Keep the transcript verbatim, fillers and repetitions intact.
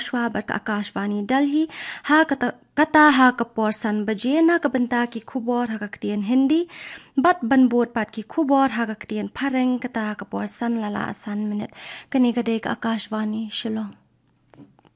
Shwab at Akashvani Delhi ha kata kata ha kapor san baje na kabanta ki khubor ha kaktian Hindi bat banbot pat ki khubor ha kaktian Pareng kata kapor san lala san minute kani kadek Akashvani Shillong.